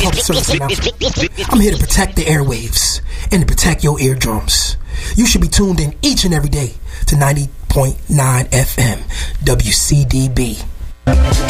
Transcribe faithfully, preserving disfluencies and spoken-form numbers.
public service announcement. I'm here to protect the airwaves and to protect your eardrums. You should be tuned in each and every day to ninety point nine F M W C D B.